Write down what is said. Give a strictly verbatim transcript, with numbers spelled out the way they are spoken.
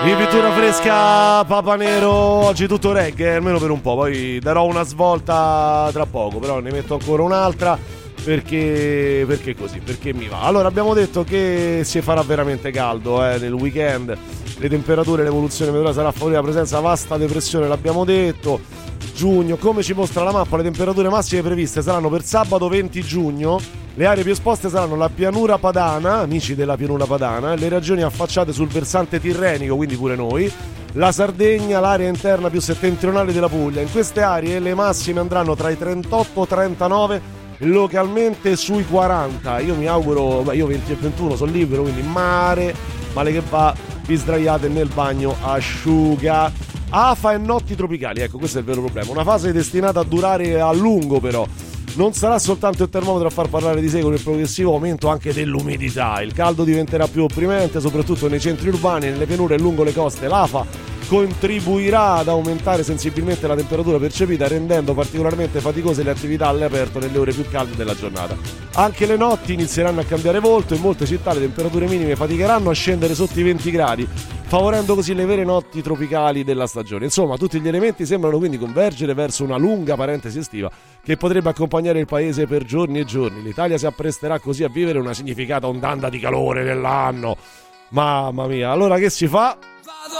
In pittura fresca, Papa Nero, oggi tutto reggae, almeno per un po', poi darò una svolta tra poco, però ne metto ancora un'altra perché, perché così, perché mi va. Allora abbiamo detto che si farà veramente caldo eh, nel weekend, le temperature, l'evoluzione meteorologica sarà favorevole, la presenza vasta depressione, l'abbiamo detto. Giugno, come ci mostra la mappa, le temperature massime previste saranno per sabato venti giugno. Le aree più esposte saranno la pianura padana, amici della pianura padana, le regioni affacciate sul versante tirrenico, quindi pure noi, la Sardegna, l'area interna più settentrionale della Puglia. In queste aree le massime andranno tra i trentotto e trentanove, localmente sui quaranta. Io mi auguro, beh, io venti e ventuno sono libero, quindi mare, male che va, vi sdraiate nel bagno asciuga. Afa e notti tropicali, ecco, questo è il vero problema. Una fase destinata a durare a lungo, però. Non sarà soltanto il termometro a far parlare di sé con il progressivo aumento anche dell'umidità. Il caldo diventerà più opprimente, soprattutto nei centri urbani, nelle pianure e lungo le coste. L'Afa contribuirà ad aumentare sensibilmente la temperatura percepita, rendendo particolarmente faticose le attività all'aperto nelle ore più calde della giornata. Anche le notti inizieranno a cambiare volto, in molte città le temperature minime faticheranno a scendere sotto i venti gradi, favorendo così le vere notti tropicali della stagione. Insomma, tutti gli elementi sembrano quindi convergere verso una lunga parentesi estiva che potrebbe accompagnare il paese per giorni e giorni. L'Italia si appresterà così a vivere una significata ondata di calore nell'anno. Mamma mia, allora che si fa? Vado